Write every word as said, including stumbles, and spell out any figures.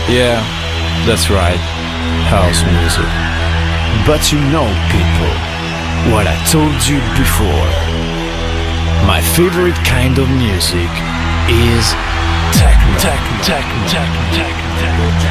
Yeah, that's right. House music. But you know, people, what I told you before. My favorite kind of music is techno. Techno, techno, techno, techno, techno.